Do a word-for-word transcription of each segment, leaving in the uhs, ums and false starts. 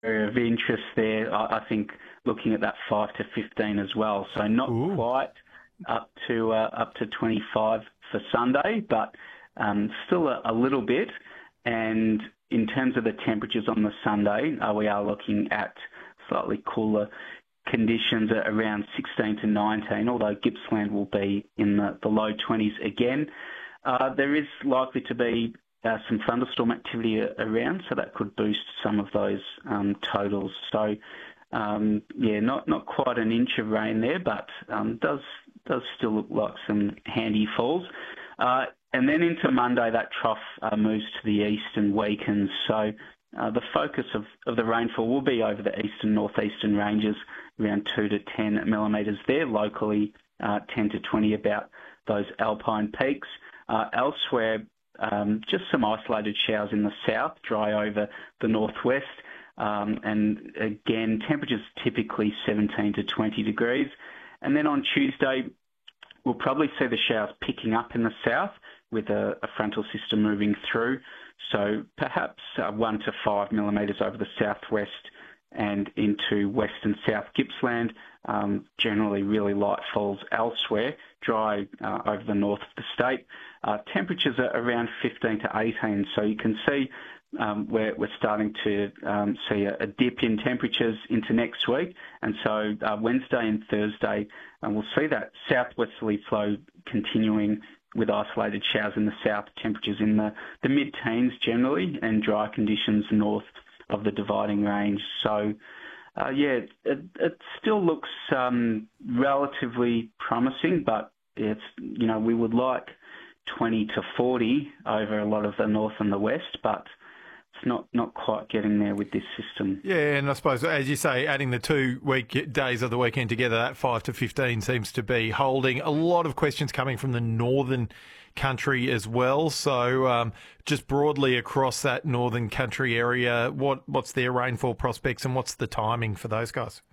area of interest there. I, I think looking at that five to fifteen as well. So not Ooh. quite up to uh, up to twenty-five for Sunday, but um, still a, a little bit. And in terms of the temperatures on the Sunday, uh, we are looking at slightly cooler conditions at around sixteen to nineteen, although Gippsland will be in the, the low twenties again. Uh, there is likely to be uh, some thunderstorm activity around, so that could boost some of those um, totals. So, um, yeah, not not quite an inch of rain there, but um, does does still look like some handy falls. Uh, and then into Monday, that trough uh, moves to the east and weakens. So uh, the focus of, of the rainfall will be over the eastern northeastern ranges, around two to ten millimetres there, locally uh, ten to twenty about those alpine peaks. Uh, elsewhere, um, just some isolated showers in the south, dry over the northwest. Um, and again, temperatures typically seventeen to twenty degrees. And then on Tuesday, we'll probably see the showers picking up in the south with a, a frontal system moving through. So perhaps uh, one to five millimetres over the southwest and into west and south Gippsland. Um, generally really light falls elsewhere, dry uh, over the north of the state. Uh, temperatures are around fifteen to eighteen, so you can see um, we're, we're starting to um, see a, a dip in temperatures into next week. And so uh, Wednesday and Thursday, and we'll see that southwesterly flow continuing with isolated showers in the south, temperatures in the, the mid-teens generally, and dry conditions north of the dividing range. So, uh, yeah, it, it still looks um, relatively promising, but it's, you know, we would like twenty to forty over a lot of the north and the west, but it's not, not quite getting there with this system. Yeah, and I suppose, as you say, adding the two week days of the weekend together, that five to fifteen seems to be holding. A lot of questions coming from the northern country as well. So um, just broadly across that northern country area, what what's their rainfall prospects and what's the timing for those guys?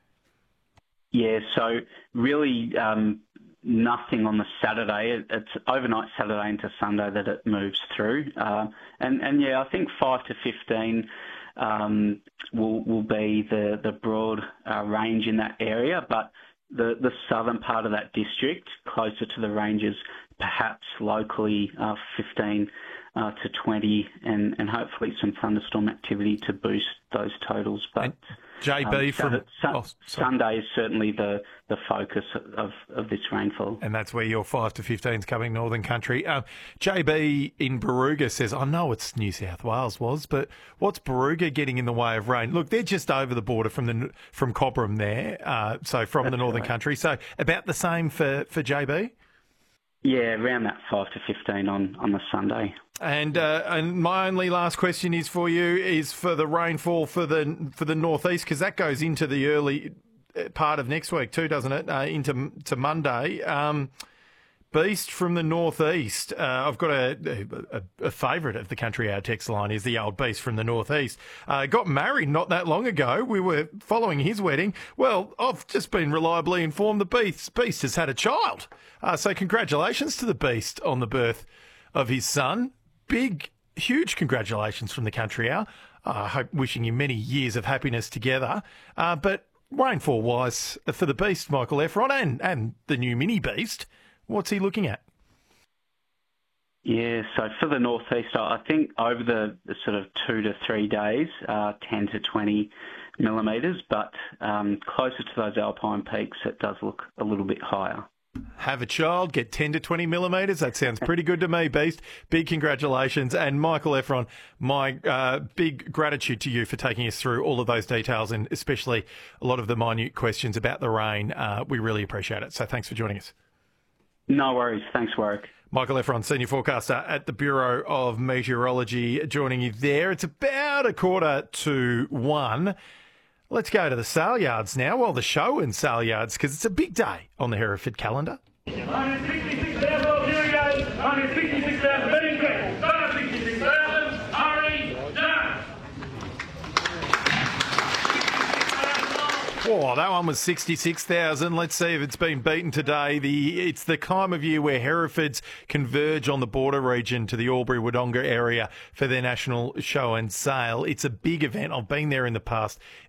Yeah, so really um, nothing on the Saturday. It's overnight Saturday into Sunday that it moves through. Uh, and, and, yeah, I think five to fifteen um, will will be the, the broad uh, range in that area. But the, the southern part of that district, closer to the ranges, perhaps locally uh, fifteen uh, to twenty, and, and hopefully some thunderstorm activity to boost those totals. But and J B um, from Sun- oh, Sunday is certainly the, the focus of, of this rainfall. And that's where your five to fifteen is coming, northern country. Um, J B in Barooga says, I know it's New South Wales was, but what's Barooga getting in the way of rain? Look, they're just over the border from the from Cobram there, uh, so from that's the northern right. country. So about the same for, for J B? Yeah, around that five to fifteen on, on the Sunday. And uh, and my only last question is for you is for the rainfall for the for the northeast, because that goes into the early part of next week too, doesn't it? Uh, into to Monday. Um, Beast from the northeast. Uh, I've got a, a, a favourite of the Country Hour text line is the old Beast from the northeast. Uh, got married not that long ago. We were following his wedding. Well, I've just been reliably informed the Beast, Beast has had a child. Uh, so congratulations to the Beast on the birth of his son. Big, huge congratulations from the Country Hour. I uh, hope wishing you many years of happiness together. Uh, but rainfall-wise, for the Beast, Michael Efron, and, and the new mini Beast, what's he looking at? Yeah, so for the northeast, I think over the, the sort of two to three days, uh, ten to twenty millimetres, but um, closer to those alpine peaks, it does look a little bit higher. Have a child, get ten to twenty millimetres. That sounds pretty good to me, Beast. Big congratulations. And Michael Efron, my uh, big gratitude to you for taking us through all of those details and especially a lot of the minute questions about the rain. Uh, we really appreciate it. So thanks for joining us. No worries. Thanks, Warwick. Michael Efron, Senior Forecaster at the Bureau of Meteorology, joining you there. It's about a quarter to one. Let's go to the sale yards now. Well, the show in sale yards, because it's a big day on the Hereford calendar. one hundred sixty-six thousand, here we go. one hundred sixty-six thousand, betting credit. one hundred sixty-six thousand, hurry, done. Oh, that one was sixty-six thousand. Let's see if it's been beaten today. The It's the time of year where Herefords converge on the border region to the Albury-Wodonga area for their national show and sale. It's a big event. I've been there in the past.